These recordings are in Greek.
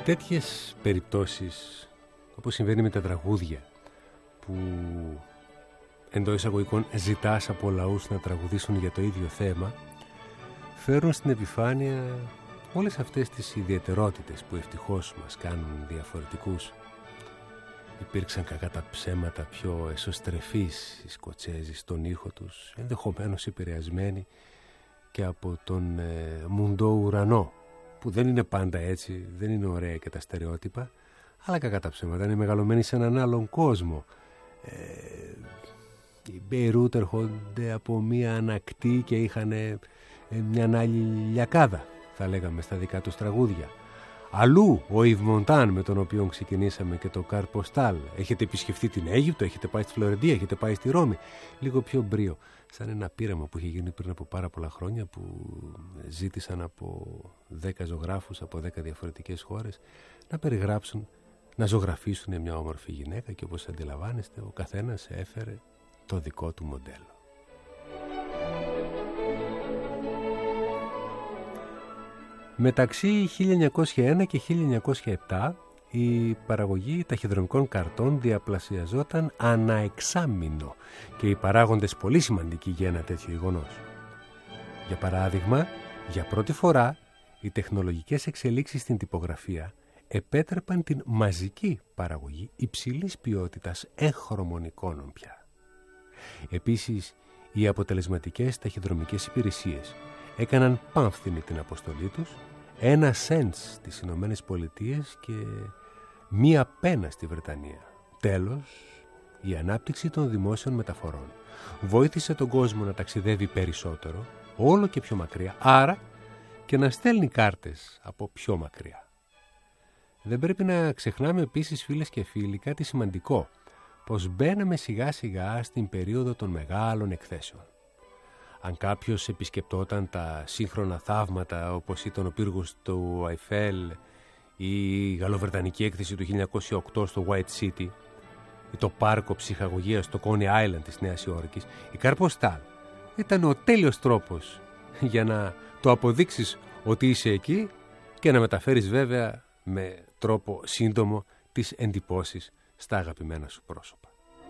Τέτοιες περιπτώσεις, όπως συμβαίνει με τα τραγούδια, που εντός εισαγωγικών ζητάς από λαούς να τραγουδήσουν για το ίδιο θέμα, φέρουν στην επιφάνεια όλες αυτές τις ιδιαιτερότητες που ευτυχώς μας κάνουν διαφορετικούς. Υπήρξαν κακά τα ψέματα πιο εσωστρεφείς οι Σκοτσέζοι στον ήχο τους, ενδεχομένως επηρεασμένοι και από τον μουντό ουρανό, που δεν είναι πάντα έτσι, δεν είναι ωραία και τα στερεότυπα, αλλά κακά τα ψέματα είναι μεγαλωμένοι σε έναν άλλον κόσμο. Οι Μπεϊρούτ έρχονται από μία ανακτή και είχαν μια άλλη λιακάδα, θα λέγαμε, στα δικά τους τραγούδια. Αλλού ο Ιβ Μοντάν, με τον οποίο ξεκινήσαμε, και το Καρ Ποστάλ. Έχετε επισκεφτεί την Αίγυπτο, έχετε πάει στη Φλωρεντία, έχετε πάει στη Ρώμη. Λίγο πιο μπρίο, σαν ένα πείραμα που είχε γίνει πριν από πάρα πολλά χρόνια, που ζήτησαν από 10 ζωγράφους από 10 διαφορετικές χώρες να περιγράψουν, να ζωγραφίσουν μια όμορφη γυναίκα, και όπως αντιλαμβάνεστε, ο καθένας έφερε το δικό του μοντέλο. Μεταξύ 1901 και 1907 η παραγωγή ταχυδρομικών καρτών διαπλασιαζόταν ανά εξάμηνο και οι παράγοντες πολύ σημαντικοί για ένα τέτοιο γεγονός. Για παράδειγμα, για πρώτη φορά οι τεχνολογικές εξελίξεις στην τυπογραφία επέτρεπαν την μαζική παραγωγή υψηλής ποιότητας έγχρωμων εικόνων πια. Επίσης, οι αποτελεσματικές ταχυδρομικές υπηρεσίες έκαναν πάμφθινη την αποστολή τους, 1 σεντ στις Ηνωμένες Πολιτείες και 1 πένα στη Βρετανία. Τέλος, η ανάπτυξη των δημόσιων μεταφορών βοήθησε τον κόσμο να ταξιδεύει περισσότερο, όλο και πιο μακριά, άρα και να στέλνει κάρτες από πιο μακριά. Δεν πρέπει να ξεχνάμε επίσης, φίλες και φίλοι, κάτι σημαντικό, πως μπαίναμε σιγά σιγά στην περίοδο των μεγάλων εκθέσεων. Αν κάποιος επισκεπτόταν τα σύγχρονα θαύματα, όπως ήταν ο πύργος του Αϊφέλ ή η γαλλοβρετανική έκθεση του 1908 στο White City ή το πάρκο ψυχαγωγίας στο Coney Island της Νέας Υόρκης, η Καρ Ποστάλ ήταν ο τέλειος τρόπος για να το αποδείξεις ότι είσαι εκεί και να μεταφέρεις βέβαια με τρόπο σύντομο τις εντυπώσεις στα αγαπημένα σου πρόσωπα.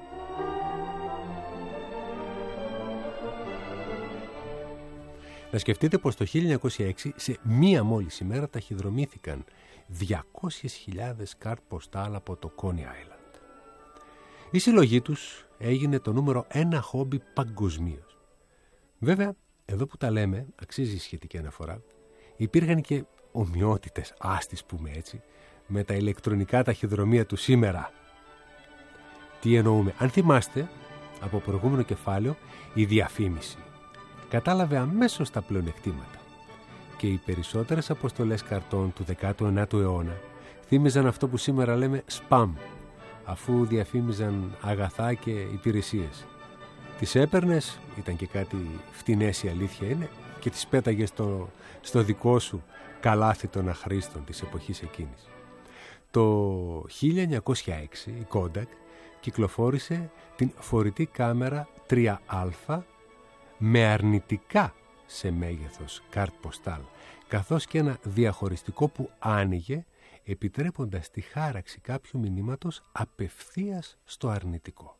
Να σκεφτείτε πως το 1906 σε μία μόλις ημέρα ταχυδρομήθηκαν 200.000 καρτ ποστάλ από το Coney Island. Η συλλογή τους έγινε το νούμερο 1 χόμπι παγκοσμίως. Βέβαια, εδώ που τα λέμε, αξίζει σχετική αναφορά, υπήρχαν και ομοιότητες, ας τις πούμε έτσι, με τα ηλεκτρονικά ταχυδρομεία του σήμερα. Τι εννοούμε? Αν θυμάστε, από προηγούμενο κεφάλαιο, η διαφήμιση κατάλαβε αμέσως τα πλεονεκτήματα και οι περισσότερες αποστολές καρτών του 19ου αιώνα θύμιζαν αυτό που σήμερα λέμε spam, αφού διαφήμιζαν αγαθά και υπηρεσίες. Τις έπαιρνες, ήταν και κάτι φτηνές, η αλήθεια είναι, και τις πέταγες στο δικό σου καλάθι των αχρήστων της εποχής εκείνης. Το 1906 η Kodak κυκλοφόρησε την φορητή κάμερα 3α με αρνητικά σε μέγεθος καρτ ποστάλ, καθώς και ένα διαχωριστικό που άνοιγε, επιτρέποντας τη χάραξη κάποιου μηνύματος απευθείας στο αρνητικό.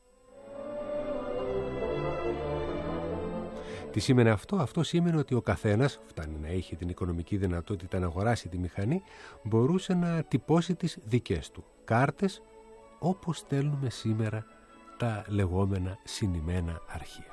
Τι σήμαινε αυτό? Αυτό σήμαινε ότι ο καθένας, φτάνει να έχει την οικονομική δυνατότητα να αγοράσει τη μηχανή, μπορούσε να τυπώσει τις δικές του κάρτες, όπως στέλνουμε σήμερα τα λεγόμενα συνημμένα αρχεία.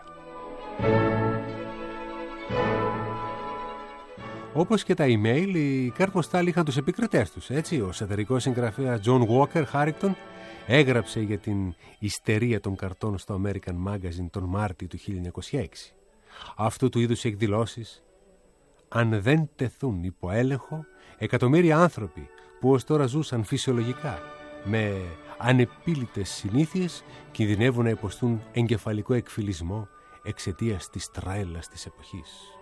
Όπως και τα email, οι καρτ ποστάλ είχαν τους επικριτές τους, έτσι. Ο σατυρικός συγγραφέας John Walker Harrington έγραψε για την ιστερία των καρτών στο American Magazine τον Μάρτιο του 1906. Αυτού του είδους εκδηλώσεις, αν δεν τεθούν υπό έλεγχο, εκατομμύρια άνθρωποι που ως τώρα ζούσαν φυσιολογικά με ανεπίλητες συνήθειες κινδυνεύουν να υποστούν εγκεφαλικό εκφυλισμό εξαιτίας της τρέλας της εποχής.